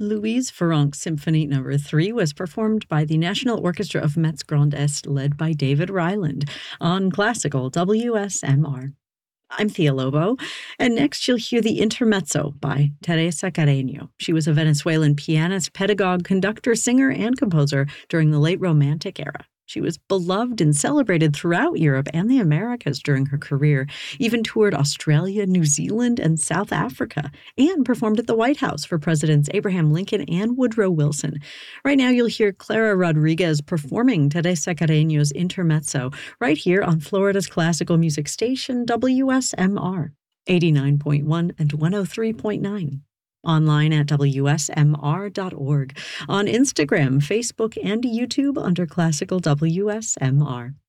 Louise Farrenc's Symphony No. 3 was performed by the National Orchestra of Metz Grand Est, led by David Ryland, on classical WSMR. I'm Thea Lobo, and next you'll hear the Intermezzo by Teresa Carreño. She was a Venezuelan pianist, pedagogue, conductor, singer, and composer during the late Romantic era. She was beloved and celebrated throughout Europe and the Americas during her career, even toured Australia, New Zealand, and South Africa, and performed at the White House for Presidents Abraham Lincoln and Woodrow Wilson. Right now, you'll hear Clara Rodriguez performing Teresa Carreño's Intermezzo right here on Florida's classical music station, WSMR, 89.1 and 103.9. Online at WSMR.org, on Instagram, Facebook, and YouTube under Classical WSMR.